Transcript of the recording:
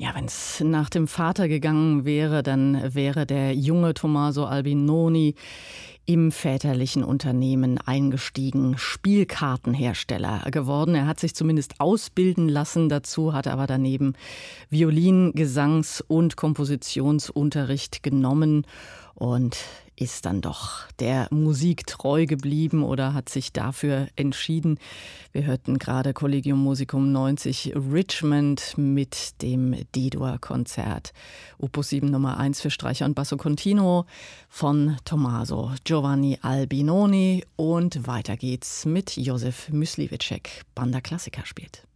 Ja, wenn es nach dem Vater gegangen wäre, dann wäre der junge Tommaso Albinoni im väterlichen Unternehmen eingestiegen, Spielkartenhersteller geworden. Er hat sich zumindest ausbilden lassen dazu, hat aber daneben Violin-, Gesangs- und Kompositionsunterricht genommen und ist dann doch der Musik treu geblieben oder hat sich dafür entschieden. Wir hörten gerade Collegium Musicum 90 Richmond mit dem D-Dur-Konzert. Opus 7 Nummer 1 für Streicher und Basso Continuo von Tommaso Giovanni Albinoni. Und weiter geht's mit Josef Myslivecek. Banda Classica spielt.